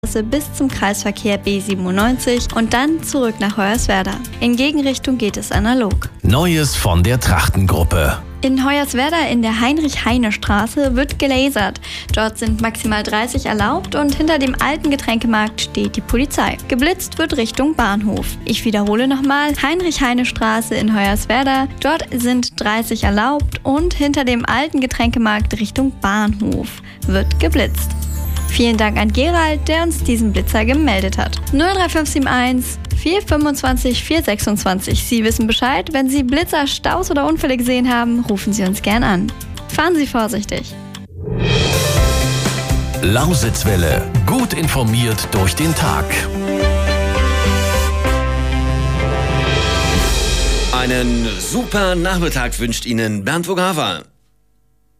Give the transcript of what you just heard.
bis zum Kreisverkehr B97 und dann zurück nach Hoyerswerda. In Gegenrichtung geht es analog. Neues von der Trachtengruppe. In Hoyerswerda in der Heinrich-Heine-Straße wird gelasert. Dort sind maximal 30 erlaubt und hinter dem alten Getränkemarkt steht die Polizei. Geblitzt wird Richtung Bahnhof. Ich wiederhole nochmal, Heinrich-Heine-Straße in Hoyerswerda. Dort sind 30 erlaubt und hinter dem alten Getränkemarkt Richtung Bahnhof wird geblitzt. Vielen Dank an Gerald, der uns diesen Blitzer gemeldet hat. 03571 425 426. Sie wissen Bescheid. Wenn Sie Blitzer, Staus oder Unfälle gesehen haben, rufen Sie uns gern an. Fahren Sie vorsichtig. Lausitzwelle. Gut informiert durch den Tag. Einen super Nachmittag wünscht Ihnen Bernd Vogava.